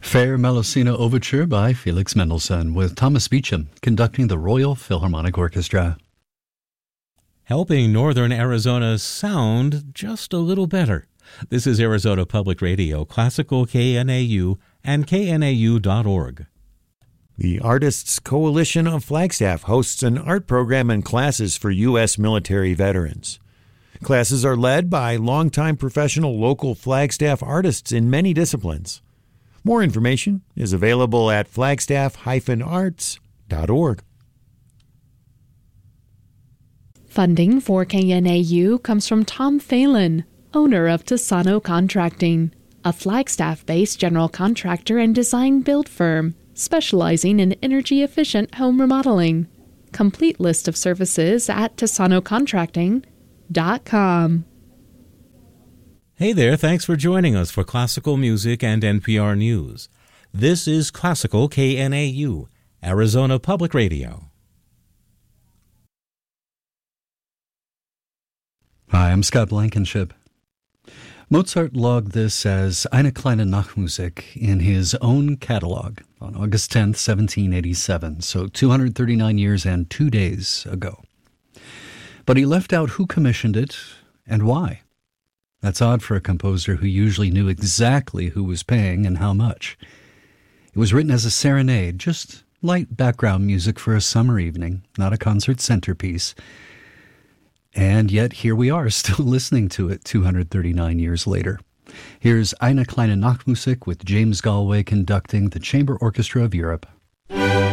Fair Melusina Overture by Felix Mendelssohn, with Thomas Beecham conducting the Royal Philharmonic Orchestra. Helping northern Arizona sound just a little better. This is Arizona Public Radio, Classical KNAU, and knau.org. The Artists Coalition of Flagstaff hosts an art program and classes for U.S. military veterans. Classes are led by longtime professional local Flagstaff artists in many disciplines. More information is available at flagstaff-arts.org. Funding for KNAU comes from Tom Thalen, owner of Tassano Contracting, a Flagstaff-based general contractor and design-build firm specializing in energy-efficient home remodeling. Complete list of services at tassanocontracting.com. Hey there, thanks for joining us for Classical Music and NPR News. This is Classical KNAU, Arizona Public Radio. Hi, I'm Scott Blankenship. Mozart logged this as Eine kleine Nachtmusik in his own catalog on August 10th, 1787, so 239 years and 2 days ago. But he left out who commissioned it and why. That's odd for a composer who usually knew exactly who was paying and how much. It was written as a serenade, just light background music for a summer evening, not a concert centerpiece. And yet here we are, still listening to it 239 years later. Here's Eine kleine Nachtmusik with James Galway conducting the Chamber Orchestra of Europe.